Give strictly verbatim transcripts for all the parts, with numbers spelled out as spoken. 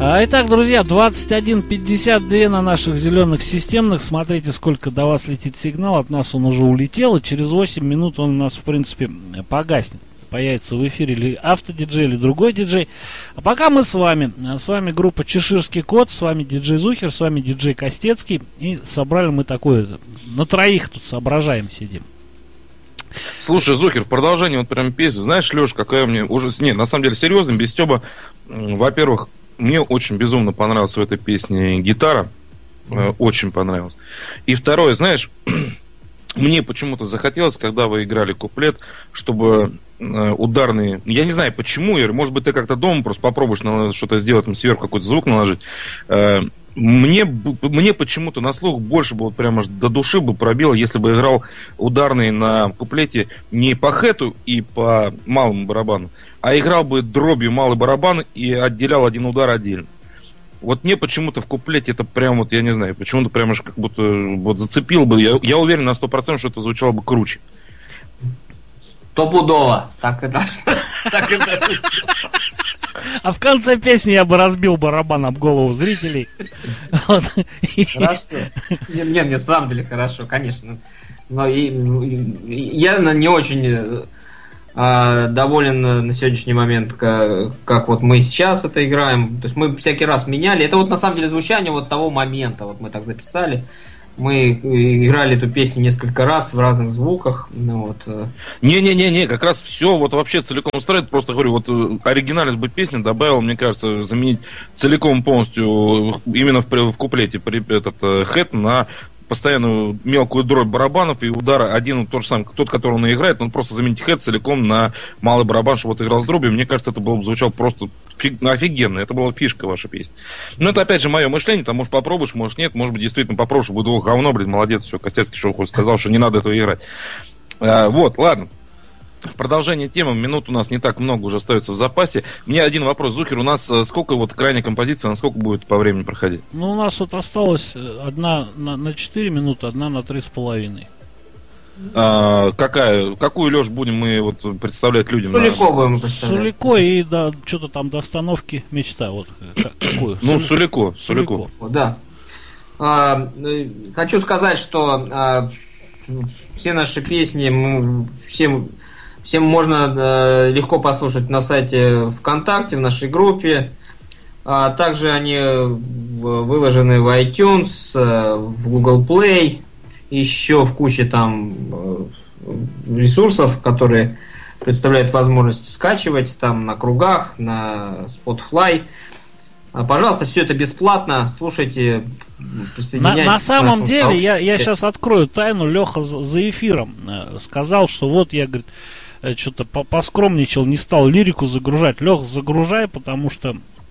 Итак, друзья, двадцать один пятьдесят два на наших зеленых системных. Смотрите, сколько до вас летит сигнал. От нас он уже улетел, и через восемь минут он у нас, в принципе, погаснет. Появится в эфире или автодиджей, или другой диджей. А пока мы с вами. С вами группа Чеширский Кот, с вами диджей Зухер, с вами диджей Костецкий. И собрали мы такое, на троих тут соображаем, сидим. Слушай, Зухер, в продолжении вот прям песни. Знаешь, Леш, какая мне ужас... Не, на самом деле, серьезно, без стёба. Во-первых, мне очень безумно понравилась в этой песне гитара. Mm-hmm. Очень понравилась. И второе, знаешь, мне почему-то захотелось, когда вы играли куплет, чтобы ударные... Я не знаю, почему, может быть, ты как-то дома просто попробуешь на что-то сделать, там сверху какой-то звук наложить. Мне, мне почему-то на слух больше бы вот прямо до души бы пробило, если бы играл ударные на куплете не по хэту и по малому барабану, а играл бы дробью малый барабан и отделял один удар отдельно. Вот мне почему-то в куплете это прям вот, я не знаю, почему-то прямо как будто вот зацепил бы. Я, я уверен на сто процентов, что это звучало бы круче. Стопудово. Так и должно. Так и должно. А в конце песни я бы разбил барабан об голову зрителей. Хорошо. Нет, нет, на самом деле хорошо, конечно. Но и, я не очень а, доволен на сегодняшний момент, как, как вот мы сейчас это играем. То есть мы всякий раз меняли. Это вот на самом деле звучание вот того момента. Вот мы так записали. Мы играли эту песню несколько раз в разных звуках. Вот. Не-не-не-не, как раз все вот вообще целиком устраивает. Просто говорю, вот оригинальность бы песни добавил, мне кажется, заменить целиком полностью именно в, в куплете этот хэт на постоянную мелкую дробь барабанов и удар один тот же самый, тот, который он играет, он просто заменить хэт целиком на малый барабан, чтобы вот играл с дробью. Мне кажется, это было бы звучало просто фиг, офигенно. Это была фишка вашей песни. Но это опять же мое мышление, там, может, попробуешь, может, нет, может быть, действительно попробуешь, будет его говно, блин, молодец, все, Костецкий шоу хоть сказал, что не надо этого играть. А, вот, ладно. В продолжение темы, минут у нас не так много уже остается в запасе. Мне один вопрос, Зухер, у нас сколько вот крайняя композиция, насколько будет по времени проходить? Ну, у нас вот осталось одна на, на четыре минуты, одна на три с половиной. А, какая, какую, Леш, будем мы вот представлять людям? Сулико будем мы представлять. Сулико и да, что-то там до остановки мечта. Вот, какую? Ну, Сулико, Сулико. Сулико. Да. А, хочу сказать, что а, все наши песни мы, всем... Всем можно э, легко послушать на сайте ВКонтакте, в нашей группе. А также они выложены в iTunes, э, в Google Play, еще в куче там э, ресурсов, которые представляют возможность скачивать там на Кругах, на Spotify. А, пожалуйста, все это бесплатно. Слушайте, присоединяйтесь. На, на самом деле, я, я сейчас сейчас открою тайну. Леха за, за эфиром э, сказал, что вот я, говорит, что-то поскромничал, не стал лирику загружать. Лех, загружай, потому что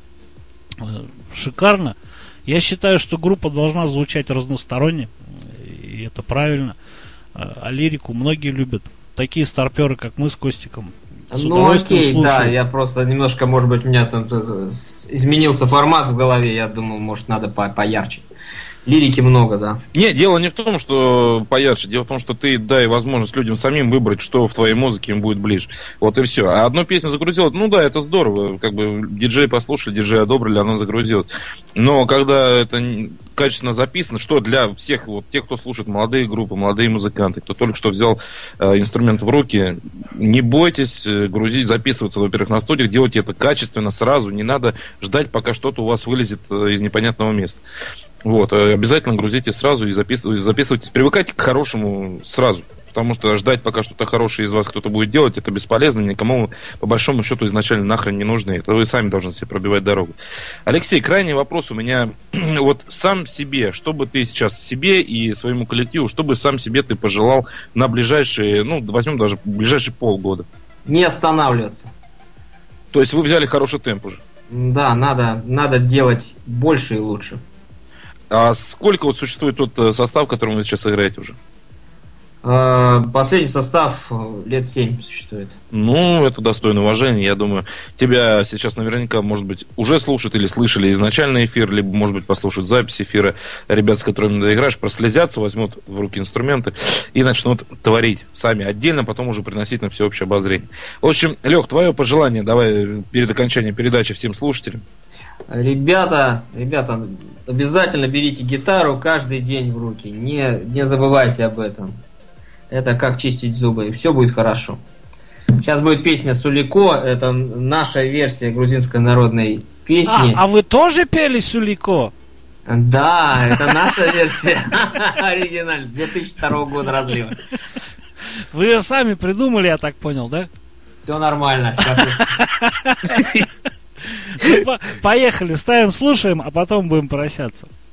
э, шикарно. Я считаю, что группа должна звучать разносторонне, и это правильно. А лирику многие любят. Такие старперы, как мы с Костиком. С ну окей, слушают. Да, я просто немножко, может быть, у меня там изменился формат в голове. Я думал, может, надо по поярче. Лирики много, да. Не, дело не в том, что поярче, дело в том, что ты дай возможность людям самим выбрать, что в твоей музыке им будет ближе. Вот и все. А одну песню загрузил, ну да, это здорово. Как бы диджеи послушали, диджеи одобрили, она загрузилась. Но когда это качественно записано, что для всех, вот тех, кто слушает молодые группы, молодые музыканты, кто только что взял э, инструмент в руки, не бойтесь грузить, записываться, во-первых, на студиях, делайте это качественно сразу, не надо ждать, пока что-то у вас вылезет э, из непонятного места. Вот, обязательно грузите сразу и записывайтесь, записывайтесь. Привыкайте к хорошему сразу. Потому что ждать, пока что-то хорошее из вас кто-то будет делать, это бесполезно. Никому, по большому счету, изначально нахрен не нужны. Это вы сами должны себе пробивать дорогу. Алексей, крайний вопрос у меня. Вот сам себе, что бы ты сейчас себе и своему коллективу, что бы сам себе ты пожелал на ближайшие, ну, возьмем даже ближайшие полгода? Не останавливаться. То есть вы взяли хороший темп уже? Да, надо, надо делать больше и лучше. А сколько вот существует тот состав, которым вы сейчас играете уже? Последний состав лет семь существует. Ну, это достойно уважения. Я думаю, тебя сейчас наверняка, может быть, уже слушают или слышали изначальный эфир, либо, может быть, послушают запись эфира. Ребят, с которыми ты играешь, прослезятся, возьмут в руки инструменты и начнут творить сами отдельно, потом уже приносить на всеобщее обозрение. В общем, Лех, твое пожелание давай перед окончанием передачи всем слушателям. Ребята, ребята, обязательно берите гитару каждый день в руки. Не, не забывайте об этом. Это как чистить зубы, и все будет хорошо. Сейчас будет песня Сулико. Это наша версия грузинской народной песни. А, а вы тоже пели Сулико? Да, это наша версия. Оригинальная, две тысячи второго года разлива. Вы ее сами придумали, я так понял, да? Все нормально. Сейчас... Ну, по- поехали, ставим, слушаем, а потом будем прощаться.